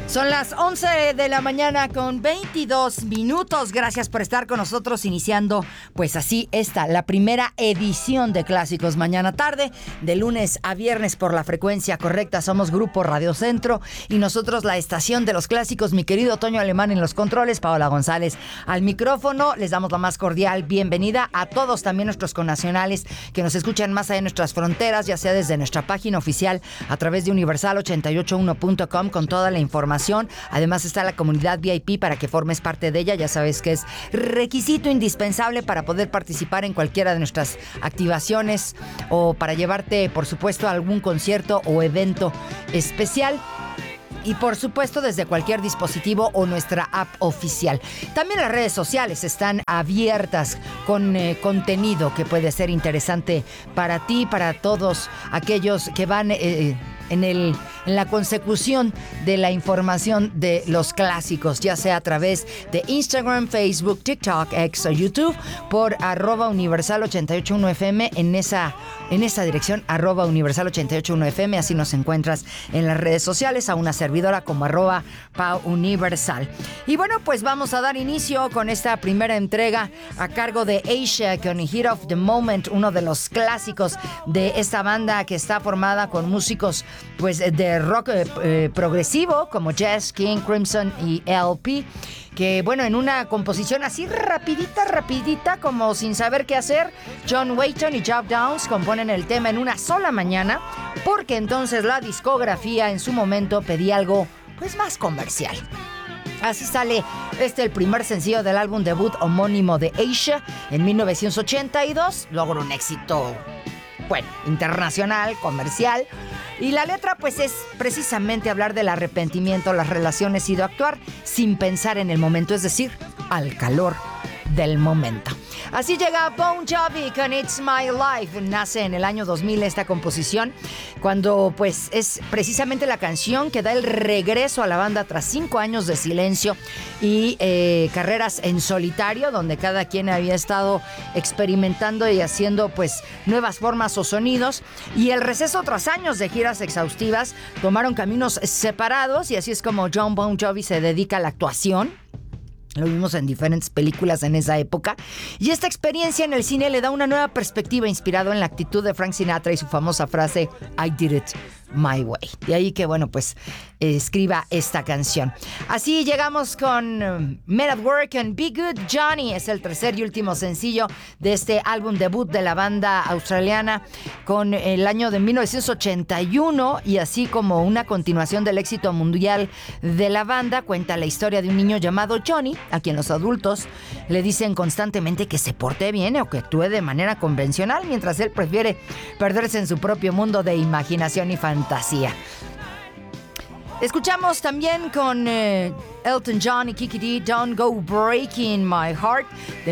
Son las 11 de la mañana con 22 minutos. Gracias por estar con nosotros iniciando, pues así está, la primera edición de Clásicos Mañana Tarde, de lunes a viernes por la frecuencia correcta. Somos Grupo Radio Centro y nosotros la estación de los clásicos. Mi querido Toño Alemán en los controles, Paola González al micrófono. Les damos la más cordial bienvenida a todos, también nuestros connacionales que nos escuchan más allá de nuestras fronteras, ya sea desde nuestra página oficial a través de universal881.com con toda la información. Además está la comunidad VIP para que formes parte de ella. Ya sabes que es requisito indispensable para poder participar en cualquiera de nuestras activaciones o para llevarte, por supuesto, a algún concierto o evento especial. Y por supuesto desde cualquier dispositivo o nuestra app oficial. También las redes sociales están abiertas con contenido que puede ser interesante para ti, para todos aquellos que van en la consecución de la información de los clásicos, ya sea a través de Instagram, Facebook, TikTok, X o YouTube, por @universal881fm en esa dirección, @universal881fm, así nos encuentras en las redes sociales, a una servidora como @pauniversal. Y bueno, pues vamos a dar inicio con esta primera entrega a cargo de Asia con Heat of the Moment, uno de los clásicos de esta banda que está formada con músicos pues de rock progresivo como Jess King, Crimson y LP, que bueno, en una composición así rapidita, como sin saber qué hacer, John Wayton y Geoff Downes componen el tema en una sola mañana, porque entonces la discografía en su momento pedía algo pues más comercial. Así sale el primer sencillo del álbum debut homónimo de Asia en 1982, logró un éxito internacional, comercial. Y la letra pues es precisamente hablar del arrepentimiento, las relaciones y de actuar sin pensar en el momento, es decir, al calor del momento. Así llega Bon Jovi con It's My Life. Nace en el año 2000 esta composición, cuando pues es precisamente la canción que da el regreso a la banda tras 5 años de silencio y carreras en solitario, donde cada quien había estado experimentando y haciendo pues nuevas formas o sonidos, y el receso tras años de giras exhaustivas tomaron caminos separados, y así es como Jon Bon Jovi se dedica a la actuación. Lo vimos en diferentes películas en esa época. Y esta experiencia en el cine le da una nueva perspectiva, inspirado en la actitud de Frank Sinatra y su famosa frase I did it my way. De ahí que, bueno, pues escriba esta canción. Así llegamos con Men at Work and Be Good Johnny. Es el tercer y último sencillo de este álbum debut de la banda australiana con el año de 1981, y así como una continuación del éxito mundial de la banda, cuenta la historia de un niño llamado Johnny, a quien los adultos le dicen constantemente que se porte bien o que actúe de manera convencional, mientras él prefiere perderse en su propio mundo de imaginación y fantasía. Escuchamos también con Elton John y Kiki Dee, Don't Go Breaking My Heart, de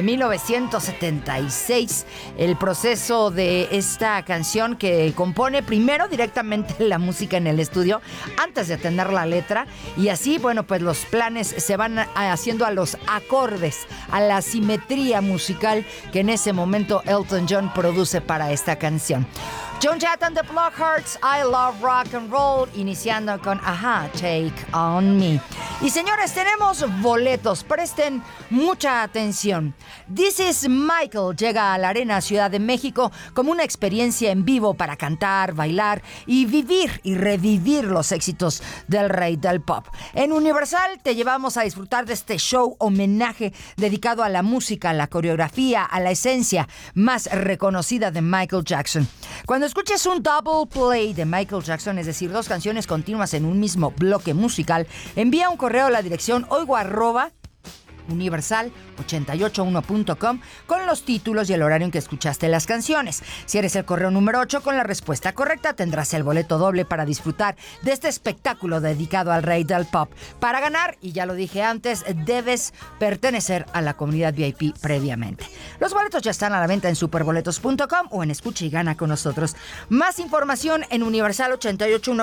1976. El proceso de esta canción, que compone primero directamente la música en el estudio antes de tener la letra, y así, bueno, pues los planes se van haciendo a los acordes, a la simetría musical que en ese momento Elton John produce para esta canción. Joan Jett and the Blackhearts, I Love Rock and Roll, iniciando con Aha, Take On Me. Y señores, tenemos boletos, presten mucha atención. This is Michael llega a la Arena Ciudad de México como una experiencia en vivo para cantar, bailar y vivir y revivir los éxitos del rey del pop. En Universal te llevamos a disfrutar de este show homenaje dedicado a la música, a la coreografía, a la esencia más reconocida de Michael Jackson. Cuando escuches un double play de Michael Jackson, es decir, 2 canciones continuas en un mismo bloque musical, envía un correo a la dirección oigo@universal881.com con los títulos y el horario en que escuchaste las canciones. Si eres el correo número 8 con la respuesta correcta, tendrás el boleto doble para disfrutar de este espectáculo dedicado al rey del pop. Para ganar, y ya lo dije antes, debes pertenecer a la comunidad VIP previamente. Los boletos ya están a la venta en superboletos.com o en Escucha y Gana con nosotros. Más información en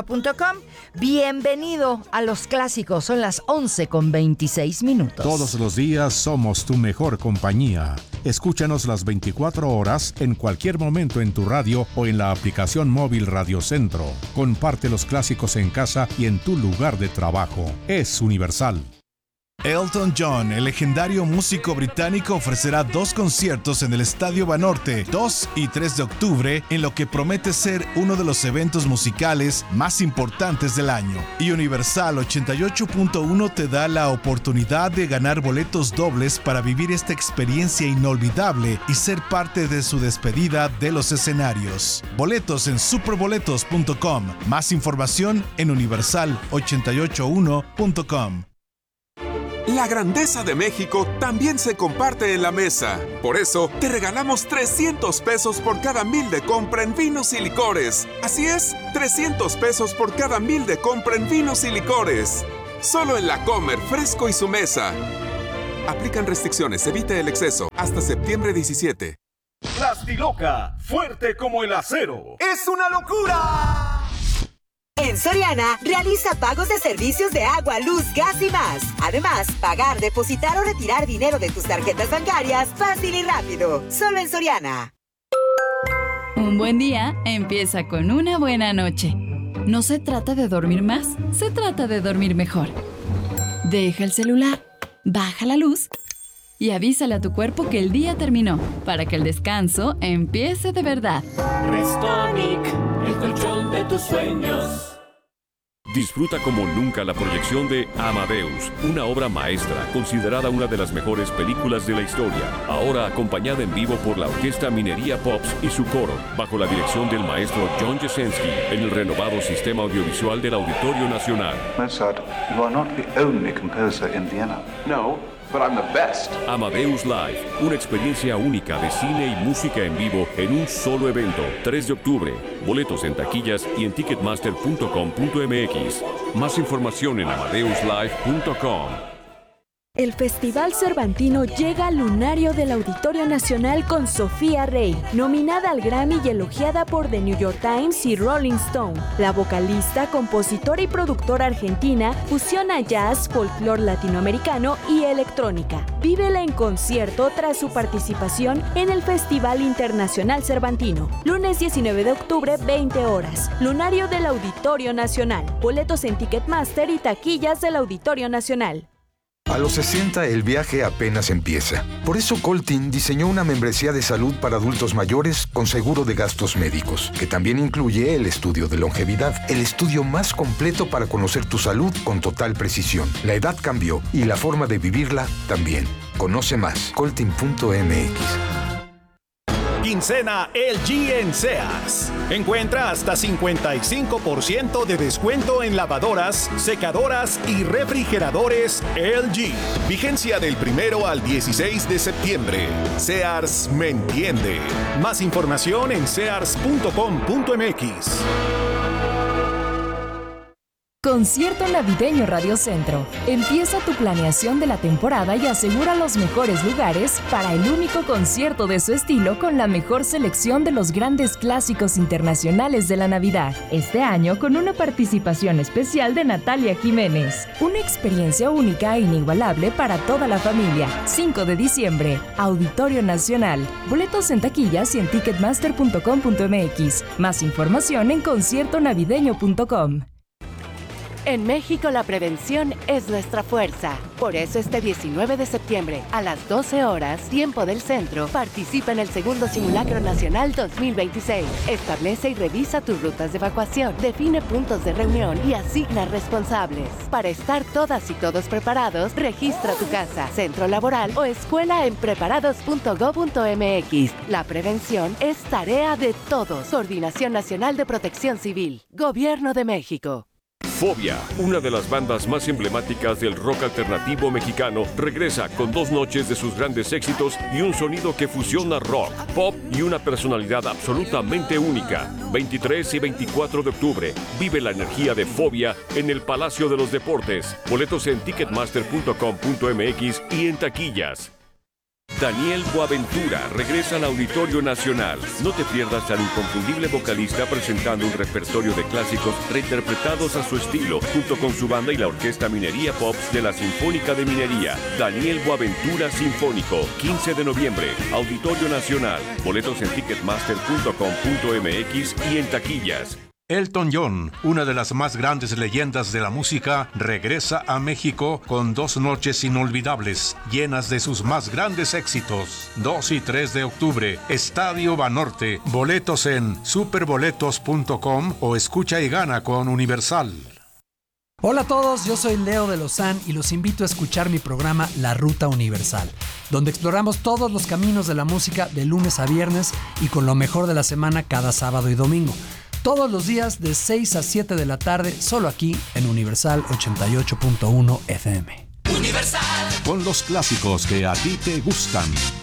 universal881.com. Bienvenido a los clásicos. Son las 11:26. Todos los los días somos tu mejor compañía. Escúchanos las 24 horas en cualquier momento en tu radio o en la aplicación móvil Radio Centro. Comparte los clásicos en casa y en tu lugar de trabajo. Es universal. Elton John, el legendario músico británico, ofrecerá 2 conciertos en el Estadio Banorte, 2 y 3 de octubre, en lo que promete ser uno de los eventos musicales más importantes del año. Y Universal 88.1 te da la oportunidad de ganar boletos dobles para vivir esta experiencia inolvidable y ser parte de su despedida de los escenarios. Boletos en superboletos.com. Más información en universal881.com. La grandeza de México también se comparte en la mesa. Por eso, te regalamos 300 pesos por cada 1,000 de compra en vinos y licores. Así es, 300 pesos por cada 1,000 de compra en vinos y licores. Solo en La Comer, Fresco y Su Mesa. Aplican restricciones, evite el exceso. Hasta septiembre 17. Plastiloca, fuerte como el acero. ¡Es una locura! En Soriana, realiza pagos de servicios de agua, luz, gas y más. Además, pagar, depositar o retirar dinero de tus tarjetas bancarias fácil y rápido. Solo en Soriana. Un buen día empieza con una buena noche. No se trata de dormir más, se trata de dormir mejor. Deja el celular, baja la luz y avísale a tu cuerpo que el día terminó, para que el descanso empiece de verdad. Restonic, el colchón de tus sueños. Disfruta como nunca la proyección de Amadeus, una obra maestra considerada una de las mejores películas de la historia. Ahora acompañada en vivo por la Orquesta Minería Pops y su coro, bajo la dirección del maestro John Jasenski, en el renovado sistema audiovisual del Auditorio Nacional. Mozart, you are not the only composer in Vienna. No, but I'm the best. Amadeus Live, una experiencia única de cine y música en vivo en un solo evento. 3 de octubre. Boletos en taquillas y en ticketmaster.com.mx. Más información en amadeuslive.com. El Festival Cervantino llega al lunario del Auditorio Nacional con Sofía Rey, nominada al Grammy y elogiada por The New York Times y Rolling Stone. La vocalista, compositora y productora argentina fusiona jazz, folclore latinoamericano y electrónica. Vívela en concierto tras su participación en el Festival Internacional Cervantino. Lunes 19 de octubre, 20 horas. Lunario del Auditorio Nacional. Boletos en Ticketmaster y taquillas del Auditorio Nacional. A los 60 el viaje apenas empieza. Por eso Coltin diseñó una membresía de salud para adultos mayores con seguro de gastos médicos, que también incluye el estudio de longevidad, el estudio más completo para conocer tu salud con total precisión. La edad cambió y la forma de vivirla también. Conoce más, coltin.mx. Quincena LG en Sears. Encuentra hasta 55% de descuento en lavadoras, secadoras y refrigeradores LG. Vigencia del 1 al 16 de septiembre. Sears me entiende. Más información en sears.com.mx. Concierto Navideño Radio Centro. Empieza tu planeación de la temporada y asegura los mejores lugares para el único concierto de su estilo con la mejor selección de los grandes clásicos internacionales de la Navidad. Este año con una participación especial de Natalia Jiménez. Una experiencia única e inigualable para toda la familia. 5 de diciembre, Auditorio Nacional. Boletos en taquillas y en ticketmaster.com.mx. Más información en conciertonavideño.com. En México la prevención es nuestra fuerza. Por eso este 19 de septiembre, a las 12 horas, tiempo del centro, participa en el segundo Simulacro Nacional 2026. Establece y revisa tus rutas de evacuación, define puntos de reunión y asigna responsables. Para estar todas y todos preparados, registra tu casa, centro laboral o escuela en preparados.go.mx. La prevención es tarea de todos. Coordinación Nacional de Protección Civil. Gobierno de México. Fobia, una de las bandas más emblemáticas del rock alternativo mexicano, regresa con 2 noches de sus grandes éxitos y un sonido que fusiona rock, pop y una personalidad absolutamente única. 23 y 24 de octubre, vive la energía de Fobia en el Palacio de los Deportes. Boletos en ticketmaster.com.mx y en taquillas. Daniel Boaventura regresa al Auditorio Nacional. No te pierdas al inconfundible vocalista presentando un repertorio de clásicos reinterpretados a su estilo, junto con su banda y la Orquesta Minería Pops de la Sinfónica de Minería. Daniel Boaventura Sinfónico, 15 de noviembre, Auditorio Nacional. Boletos en ticketmaster.com.mx y en taquillas. Elton John, una de las más grandes leyendas de la música, regresa a México con 2 noches inolvidables, llenas de sus más grandes éxitos. 2 y 3 de octubre, Estadio Banorte. Boletos en superboletos.com o escucha y gana con Universal. Hola a todos, yo soy Leo de Lozán y los invito a escuchar mi programa La Ruta Universal, donde exploramos todos los caminos de la música de lunes a viernes y con lo mejor de la semana cada sábado y domingo. Todos los días de 6 a 7 de la tarde, solo aquí en Universal 88.1 FM. Universal. Con los clásicos que a ti te gustan.